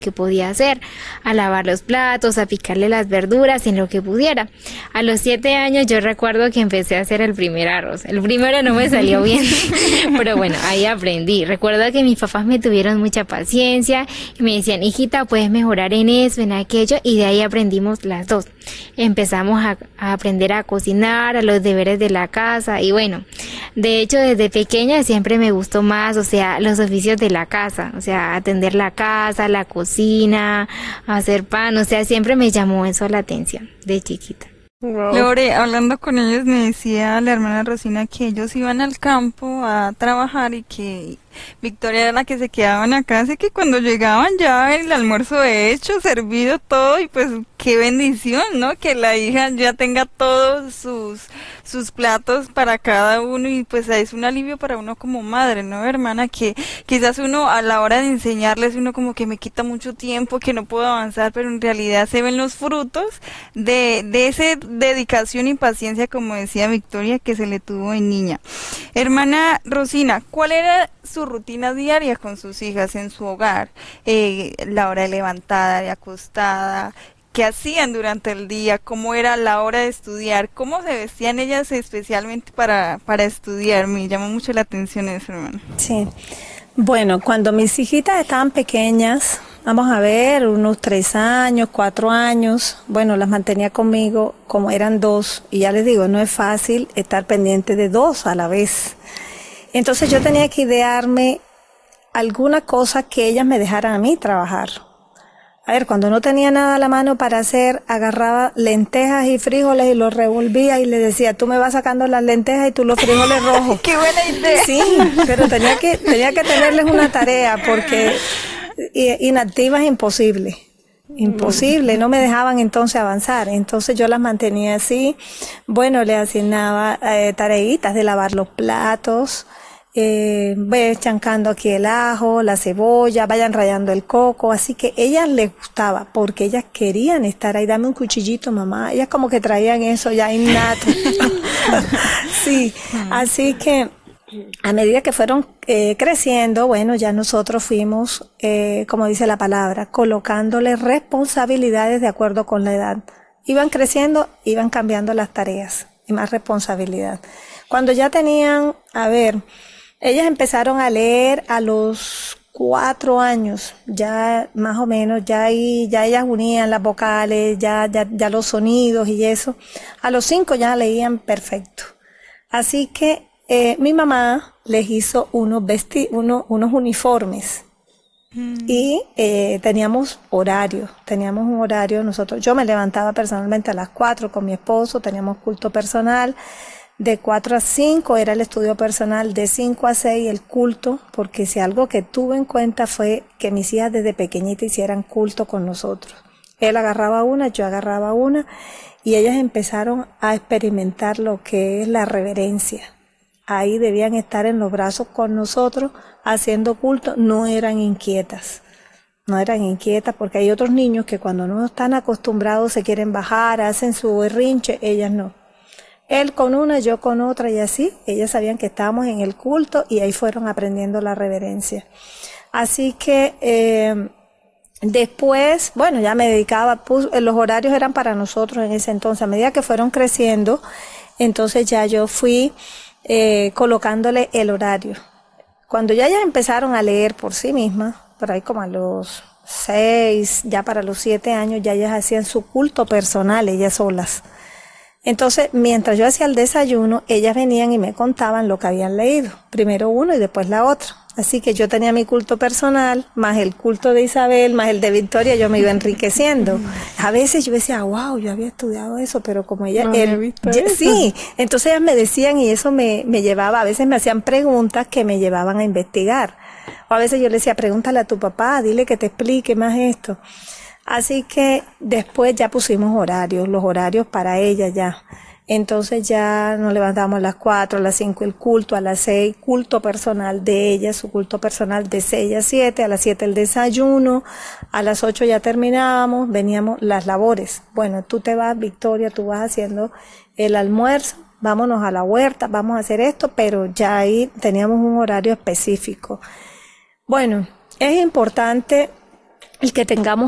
que podía hacer, a lavar los platos, a picarle las verduras en lo que pudiera. A los 7 años yo recuerdo que empecé a hacer el primer arroz. El primero no me salió bien, pero bueno, ahí aprendí. Recuerdo que mis papás me tuvieron mucha paciencia y me decían, hijita, puedes mejorar en eso, en aquello, y de ahí aprendimos las dos. Empezamos a aprender a cocinar, a los deberes de la casa, y bueno, de hecho desde pequeña siempre me gustó más, o sea, los oficios de la casa, o sea, atender la casa, la cocina, hacer pan, o sea, siempre me llamó eso la atención de chiquita. Wow. Lore, hablando con ellos me decía la hermana Rosina que ellos iban al campo a trabajar y que Victoria era la que se quedaba en la casa y que cuando llegaban ya el almuerzo hecho, servido todo y pues qué bendición, ¿no? Que la hija ya tenga todos sus platos para cada uno y pues es un alivio para uno como madre, ¿no, hermana? Que quizás uno a la hora de enseñarles uno como que me quita mucho tiempo, que no puedo avanzar, pero en realidad se ven los frutos de esa dedicación y paciencia, como decía Victoria, que se le tuvo en niña. Hermana Rosina, ¿cuál era su rutina diaria con sus hijas en su hogar? La hora de levantada, de acostada, ¿qué hacían durante el día? ¿Cómo era la hora de estudiar? ¿Cómo se vestían ellas especialmente para estudiar? Me llamó mucho la atención eso, hermano. Sí. Bueno, cuando mis hijitas estaban pequeñas, vamos a ver, unos 3 años, 4 años, bueno, las mantenía conmigo como eran 2, y ya les digo, no es fácil estar pendiente de 2 a la vez. Entonces yo tenía que idearme alguna cosa que ellas me dejaran a mí trabajar. A ver, cuando no tenía nada a la mano para hacer, agarraba lentejas y frijoles y los revolvía y le decía, tú me vas sacando las lentejas y tú los frijoles rojos. ¡Qué buena idea! Sí, pero tenía que tenerles una tarea porque inactiva es imposible. Imposible, no me dejaban entonces avanzar, entonces yo las mantenía así. Bueno, les asignaba tareitas de lavar los platos, ve chancando aquí el ajo, la cebolla, vayan rallando el coco, así que ellas les gustaba porque ellas querían estar ahí. Dame un cuchillito, mamá. Ellas como que traían eso ya innato. Sí, así que a medida que fueron creciendo, bueno, ya nosotros fuimos, como dice la palabra, colocándoles responsabilidades de acuerdo con la edad. Iban creciendo, iban cambiando las tareas y más responsabilidad. Cuando ya tenían, a ver, ellas empezaron a leer a los 4 años, ya más o menos, ya ellas unían las vocales, ya los sonidos y eso. A los 5 ya leían perfecto. Así que mi mamá les hizo unos uniformes y teníamos un horario nosotros. Yo me levantaba personalmente a las 4 con mi esposo, teníamos culto personal. De 4 a 5 era el estudio personal, de 5 a 6 el culto, porque si algo que tuve en cuenta fue que mis hijas desde pequeñitas hicieran culto con nosotros. Él agarraba una, yo agarraba una, y ellas empezaron a experimentar lo que es la reverencia. Ahí debían estar en los brazos con nosotros haciendo culto, no eran inquietas porque hay otros niños que cuando no están acostumbrados se quieren bajar, hacen su berrinche, ellas no. Él con una, yo con otra y así, ellas sabían que estábamos en el culto y ahí fueron aprendiendo la reverencia. Así que después, bueno, ya me dedicaba, los horarios eran para nosotros en ese entonces. A medida que fueron creciendo, entonces ya yo fui colocándole el horario. Cuando ya ellas empezaron a leer por sí mismas, por ahí como a los 6, ya para los 7 años, ya ellas hacían su culto personal, ellas solas. Entonces, mientras yo hacía el desayuno, ellas venían y me contaban lo que habían leído. Primero uno y después la otra. Así que yo tenía mi culto personal, más el culto de Isabel, más el de Victoria, yo me iba enriqueciendo. A veces yo decía, wow, yo había estudiado eso, pero como ella... No había visto eso. Sí, entonces ellas me decían y eso me llevaba, a veces me hacían preguntas que me llevaban a investigar. O a veces yo le decía, pregúntale a tu papá, dile que te explique más esto. Así que después ya pusimos horarios, los horarios para ella ya. Entonces ya nos levantamos a las 4, a las 5 el culto, a las 6 culto personal de ella, su culto personal de 6 a 7, a las 7 el desayuno, a las 8 ya terminábamos, veníamos las labores. Bueno, tú te vas, Victoria, tú vas haciendo el almuerzo, vámonos a la huerta, vamos a hacer esto, pero ya ahí teníamos un horario específico. Bueno, es importante el que tengamos